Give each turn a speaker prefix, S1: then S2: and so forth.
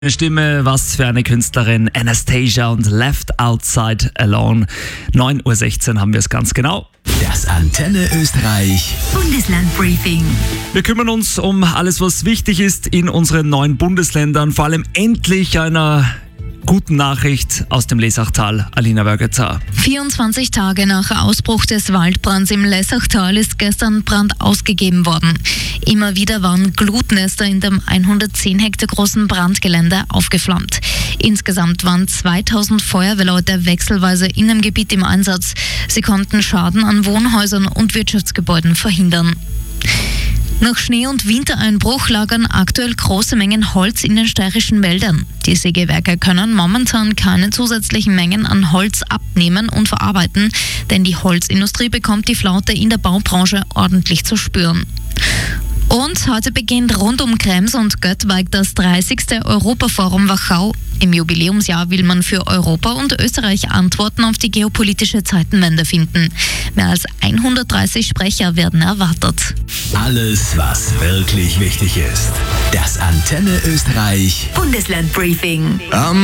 S1: Eine Stimme, was für eine Künstlerin, Anastasia und Left Outside Alone. 9:16 Uhr haben wir es ganz genau.
S2: Das Antenne Österreich
S3: Bundeslandbriefing.
S1: Wir kümmern uns um alles, was wichtig ist in unseren neuen Bundesländern. Vor allem endlich einer guten Nachricht aus dem Lesachtal. Alina Wörgetzer.
S3: 24 Tage nach Ausbruch des Waldbrands im Lesachtal ist gestern Brand ausgegeben worden. Immer wieder waren Glutnester in dem 110 Hektar großen Brandgelände aufgeflammt. Insgesamt waren 2000 Feuerwehrleute wechselweise in dem Gebiet im Einsatz. Sie konnten Schaden an Wohnhäusern und Wirtschaftsgebäuden verhindern. Nach Schnee- und Wintereinbruch lagern aktuell große Mengen Holz in den steirischen Wäldern. Die Sägewerke können momentan keine zusätzlichen Mengen an Holz abnehmen und verarbeiten, denn die Holzindustrie bekommt die Flaute in der Baubranche ordentlich zu spüren. Und heute beginnt rund um Krems und Göttweig das 30. Europaforum Wachau. Im Jubiläumsjahr will man für Europa und Österreich Antworten auf die geopolitische Zeitenwende finden. Mehr als 130 Sprecher werden erwartet.
S2: Alles, was wirklich wichtig ist. Das Antenne Österreich
S3: Bundeslandbriefing.